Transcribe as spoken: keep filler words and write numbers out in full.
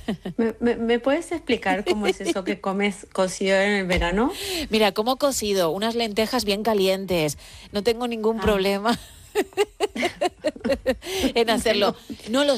¿Me, me, me puedes explicar cómo es eso que comes cocido en el verano? Mira, como cocido, unas lentejas bien calientes. No tengo ningún Ah, problema en no hacerlo. tengo. No lo